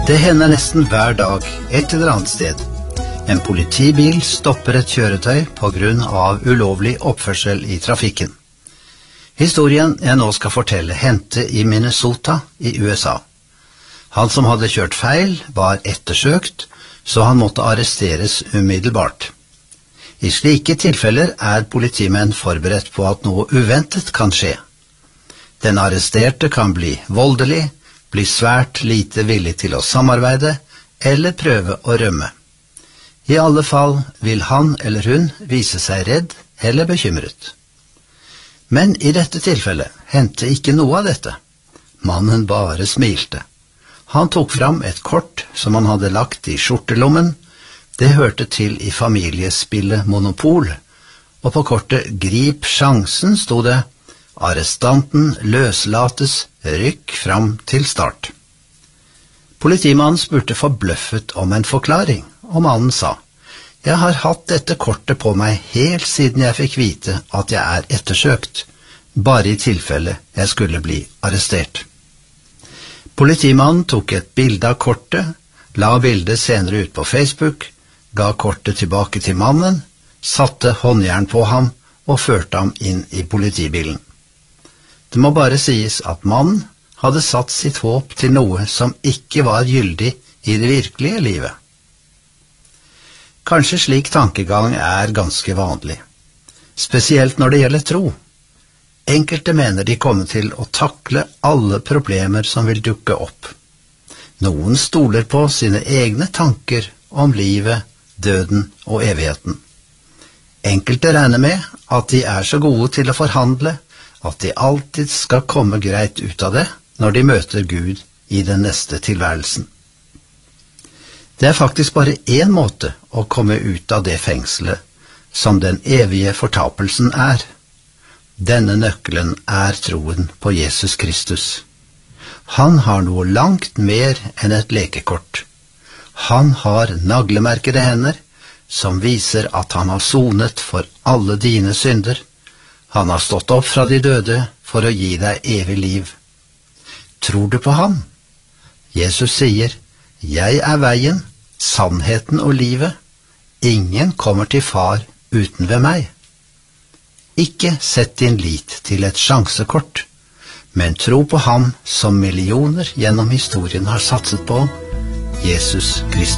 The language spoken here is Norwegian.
Det hender nesten hver dag et eller annet sted. En politibil stopper et kjøretøy på grunn av ulovlig oppførsel i trafikken. Historien jeg nå skal fortelle hendte i Minnesota i USA. Han som hadde kjørt feil var ettersøkt, så han måtte arresteres umiddelbart. I slike tilfeller er politimenn forberedt på at noe uventet kan skje. Den arresterte kan bli voldelig, bli svært lite villig til å samarbeide eller prøve å rømme. I alle fall vil han eller hun vise seg redd eller bekymret. Men i dette tilfellet hendte ikke noe av dette. Mannen bare smilte. Han tok fram et kort som han hadde lagt i skjortelommen. Det hørte til i familiespillet Monopol, og på kortet «Grip sjansen» sto det «Arrestanten løslates, rykk fram til start». Politimannen spurte forbløffet om en forklaring, og mannen sa, «Jeg har hatt dette kortet på meg helt siden jeg fikk vite at jeg er ettersøkt, bare i tilfelle jeg skulle bli arrestert». Politimannen tok et bilde av kortet, la bildet senere ut på Facebook, ga kortet tilbake til mannen, satte håndjern på ham og førte ham inn i politibilen. Det må bare sies at mannen hadde satt sitt håp til noe som ikke var gyldig i det virkelige livet. Kanskje slik tankegang er ganske vanlig, spesielt når det gjelder tro. Enkelte mener de kommer til å takle alle problemer som vil dukke opp. Noen stoler på sine egne tanker om livet, døden og evigheten. Enkelte regner med at de er så gode til å forhandle, at de alltid skal komme greit ut av det når de møter Gud i den neste tilværelsen. Det er faktisk bare én måte å komme ut av det fengselet som den evige fortapelsen er. Denne nøkkelen er troen på Jesus Kristus. Han har noe langt mer enn et lekekort. Han har naglemerkede hender som viser at han har sonet for alle dine synder. Han har stått opp fra de døde for å gi deg evig liv. Tror du på ham? Jesus sier, «Jeg er veien, sannheten og livet. Ingen kommer til far uten ved meg.» Ikke sett din lit til et sjansekort, men tro på ham som millioner gjennom historien har satset på, Jesus Kristus.